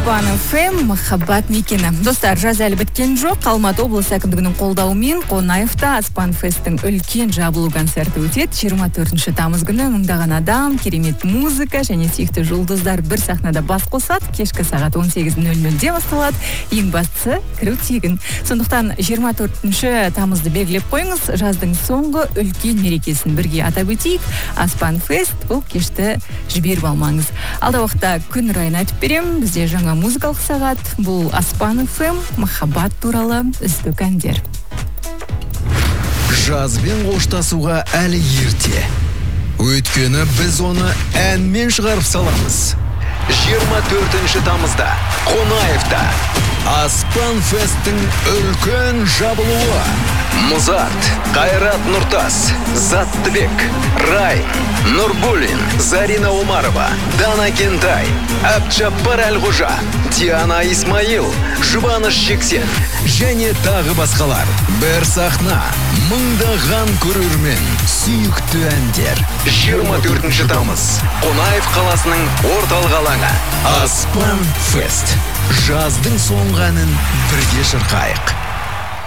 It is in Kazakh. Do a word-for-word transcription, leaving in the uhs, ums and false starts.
Аспан эф эм махаббат мекені. Достар, жаз әлі біткен жоқ. Алматы облысы әкімдігінің қолдауымен Қонаевта Аспан фесттің үлкен жабылу концерті өтеді. жиырма төртінші тамыз күні мыңдаған адам, керемет музыка және сүйікті жұлдыздар бір сахнада бас қосады. Кешкі сағат он сегіз нөл нөлде басталады. Ең бастысы кіру тегін. Сондықтан жиырма төртінші тамызды белгілеп қойыңыз. Жаздың соңғы үлкен мерекесін бірге атап өтейік. Аспан фест бұл кешті жіберіп алмаңыз. Алда уақытта күн райын айтып берем. Бізде жаңа музыкалық сағат. Бұл Аспан эф эм махаббат туралы үздік әндер. Жазбен қоштасуға әлі ерте. Өйткені біз оны әнмен шығарып саламыз. жиырма төртінші тамызда Қонаевта Аспан фесттің үлкен жабылуы. Музат, Қайрат Нұртас, Заттыбек, Рай, Нұрбулин, Зарина Умарова, Дана Кентай, Әбдіжаппар Әлғожа, Диана Исмаил, Жұбаныш Жексен және тағы басқалар. Бір сахна, мыңдаған көрермен, сүйікті әндер. жиырма төртінші тамыз Қонаев қаласының орталық алаңы. Аспан фест. Жаздың соңғы әнін бірге шырқайық.